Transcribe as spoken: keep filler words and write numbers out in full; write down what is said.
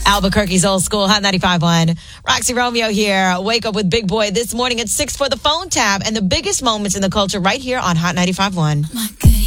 Albuquerque's Old School, Hot ninety-five point one. Roxy Romeo here. Wake up with Big Boy this morning at six for the phone tab and the biggest moments in the culture right here on Hot ninety-five point one.